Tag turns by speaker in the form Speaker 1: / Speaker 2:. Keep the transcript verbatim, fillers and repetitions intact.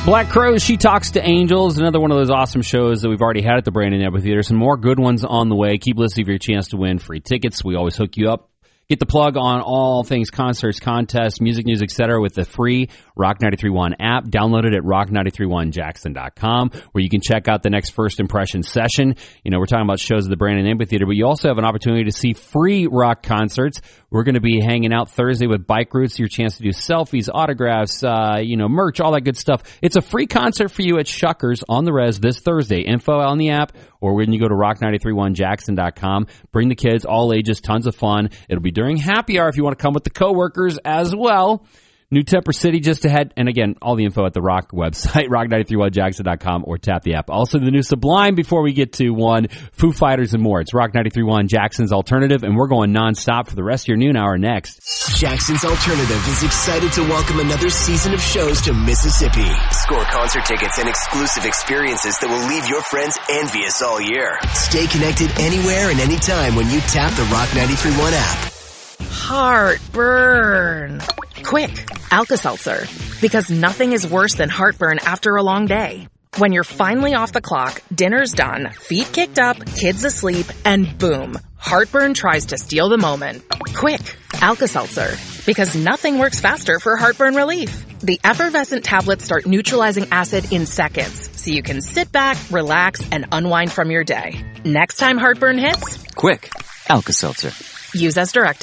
Speaker 1: Black Crows, She Talks to Angels, another one of those awesome shows that we've already had at the Brandon Amphitheater. Some more good ones on the way. Keep listening for your chance to win free tickets. We always hook you up. Get the plug on all things concerts, contests, music news, et cetera with the free Rock ninety-three point one app. Download it at rock nine three one jackson dot com, where you can check out the next First Impression session. You know, we're talking about shows at the Brandon Amphitheater, but you also have an opportunity to see free rock concerts. We're going to be hanging out Thursday with Bike Roots, your chance to do selfies, autographs, uh, you know, merch, all that good stuff. It's a free concert for you at Shuckers on the Res this Thursday. Info on the app, or when you go to rock nine three one jackson dot com. Bring the kids, all ages, tons of fun. It'll be during happy hour if you want to come with the coworkers as well. New Temper City just ahead. And again, all the info at the Rock website, rock nine three one jackson dot com, or tap the app. Also, the new Sublime before we get to one, Foo Fighters and more. It's Rock ninety-three point one, Jackson's Alternative, and we're going nonstop for the rest of your noon hour next.
Speaker 2: Jackson's Alternative is excited to welcome another season of shows to Mississippi. Score concert tickets and exclusive experiences that will leave your friends envious all year. Stay connected anywhere and anytime when you tap the Rock ninety-three point one app.
Speaker 3: Heartburn. Quick, Alka-Seltzer. Because nothing is worse than heartburn after a long day. When you're finally off the clock, dinner's done, feet kicked up, kids asleep, and boom, heartburn tries to steal the moment. Quick, Alka-Seltzer. Because nothing works faster for heartburn relief. The effervescent tablets start neutralizing acid in seconds, so you can sit back, relax, and unwind from your day. Next time heartburn hits,
Speaker 4: quick, Alka-Seltzer.
Speaker 3: Use as directed.